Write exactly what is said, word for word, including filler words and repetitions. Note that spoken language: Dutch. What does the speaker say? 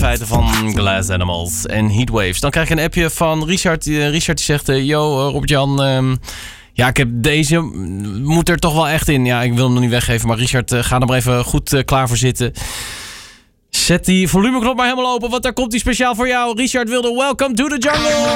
feiten van Glass Animals en Heatwaves. Dan krijg ik een appje van Richard. Uh, Richard die zegt, uh, yo uh, Robert-Jan, um, ja ik heb deze, moet er toch wel echt in. Ja, ik wil hem nog niet weggeven, maar Richard, uh, ga er maar even goed uh, klaar voor zitten. Zet die volumeknop maar helemaal open, want daar komt hij speciaal voor jou. Richard Wilde, welcome to the jungle!